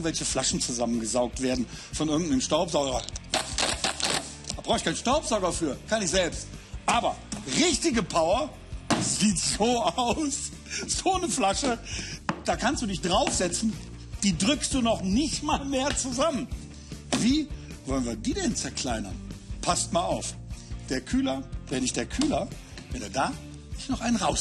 irgendwelche Flaschen zusammengesaugt werden von irgendeinem Staubsauger. Da brauche ich keinen Staubsauger für, kann ich selbst. Aber richtige Power sieht so aus. So eine Flasche, da kannst du dich draufsetzen, die drückst du noch nicht mal mehr zusammen. Wie wollen wir die denn zerkleinern? Passt mal auf. Der Kühler, wenn er da nicht noch einen raus